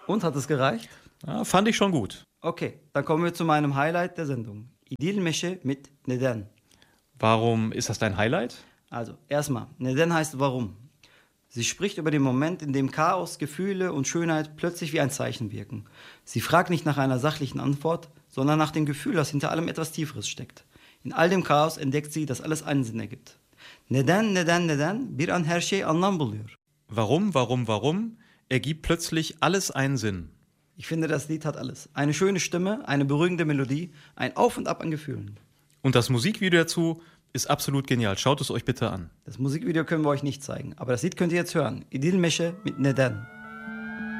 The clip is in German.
Und, hat es gereicht? Ja, fand ich schon gut. Okay, dann kommen wir zu meinem Highlight der Sendung. İdil Meşe mit Neden. Warum ist das dein Highlight? Also, erstmal, Neden heißt warum. Sie spricht über den Moment, in dem Chaos, Gefühle und Schönheit plötzlich wie ein Zeichen wirken. Sie fragt nicht nach einer sachlichen Antwort, sondern nach dem Gefühl, dass hinter allem etwas Tieferes steckt. In all dem Chaos entdeckt sie, dass alles einen Sinn ergibt. Neden bir an her şey anlam buluyor. Warum ergibt plötzlich alles einen Sinn. Ich finde, das Lied hat alles. Eine schöne Stimme, eine beruhigende Melodie, ein Auf und Ab an Gefühlen. Und das Musikvideo dazu ist absolut genial. Schaut es euch bitte an. Das Musikvideo können wir euch nicht zeigen, aber das Lied könnt ihr jetzt hören. İdil Meşe mit Neden.